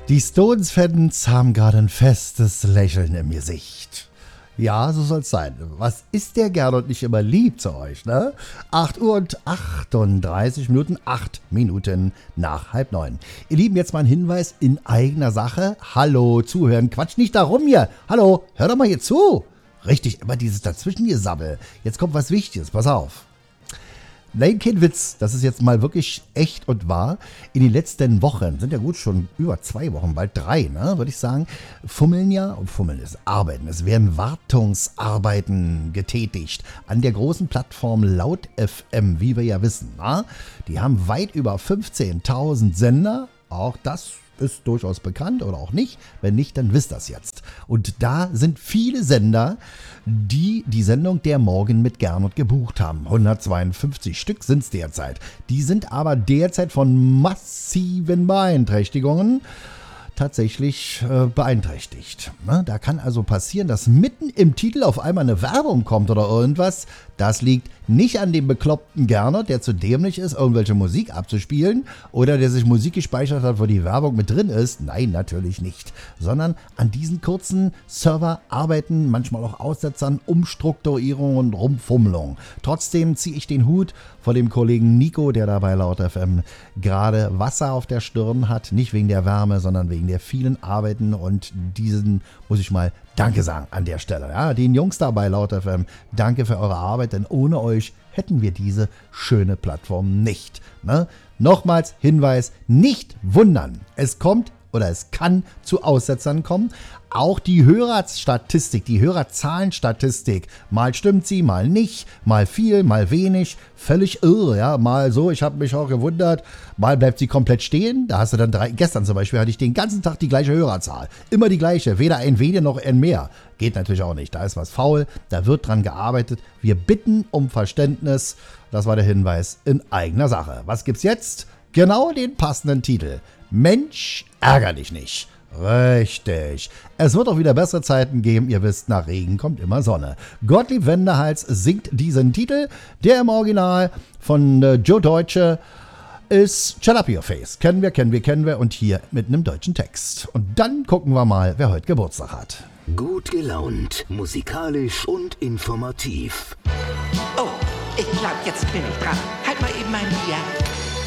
Die Stones-Fans haben gerade ein festes Lächeln im Gesicht. Ja, so soll's sein. Was ist der Gernot nicht immer lieb zu euch, ne? 8 Uhr und 38 Minuten, 8 Minuten nach 8:30. Ihr Lieben, jetzt mal ein Hinweis in eigener Sache. Hallo, zuhören, quatsch nicht da rum hier. Hallo, hör doch mal hier zu. Richtig, immer dieses Dazwischengesabbel. Jetzt kommt was Wichtiges, pass auf. Nein, kein Witz, das ist jetzt mal wirklich echt und wahr. In den letzten Wochen, sind ja gut schon über 2 Wochen, bald 3, ne, würde ich sagen, Fummeln ist Arbeiten. Es werden Wartungsarbeiten getätigt an der großen Plattform Laut FM, wie wir ja wissen. Na? Die haben weit über 15.000 Sender, auch das ist durchaus bekannt oder auch nicht. Wenn nicht, dann wisst das jetzt. Und da sind viele Sender, die die Sendung Der Morgen mit Gernot gebucht haben. 152 Stück sind es derzeit. Die sind aber derzeit von massiven Beeinträchtigungen tatsächlich beeinträchtigt. Da kann also passieren, dass mitten im Titel auf einmal eine Werbung kommt oder irgendwas. Das liegt nicht an dem bekloppten Gernot, der zu dämlich ist, irgendwelche Musik abzuspielen oder der sich Musik gespeichert hat, wo die Werbung mit drin ist. Nein, natürlich nicht. Sondern an diesen kurzen Serverarbeiten, manchmal auch Aussetzern, Umstrukturierungen und Rumfummelung. Trotzdem ziehe ich den Hut vor dem Kollegen Nico, der da bei Laut FM gerade Wasser auf der Stirn hat. Nicht wegen der Wärme, sondern wegen der vielen Arbeiten, und diesen muss ich mal Danke sagen an der Stelle. Ja, den Jungs da bei Laut FM, danke für eure Arbeit, denn ohne euch hätten wir diese schöne Plattform nicht. Ne? Nochmals Hinweis, nicht wundern. Es kommt oder es kann zu Aussetzern kommen. Auch die Hörerstatistik, die Hörerzahlenstatistik, mal stimmt sie, mal nicht, mal viel, mal wenig, völlig irre, ja, mal so, ich habe mich auch gewundert, mal bleibt sie komplett stehen, da hast du dann gestern zum Beispiel hatte ich den ganzen Tag die gleiche Hörerzahl, immer die gleiche, weder ein weniger noch ein mehr, geht natürlich auch nicht, da ist was faul, da wird dran gearbeitet, wir bitten um Verständnis, das war der Hinweis in eigener Sache. Was gibt's jetzt? Genau den passenden Titel, Mensch, ärger dich nicht. Richtig. Es wird auch wieder bessere Zeiten geben. Ihr wisst, nach Regen kommt immer Sonne. Gottlieb Wendehals singt diesen Titel. Der im Original von Joe Deutsche ist Shut Up Your Face. Kennen wir. Und hier mit einem deutschen Text. Und dann gucken wir mal, wer heute Geburtstag hat. Gut gelaunt, musikalisch und informativ. Oh, ich glaub, jetzt bin ich dran. Halt mal eben mein Bier.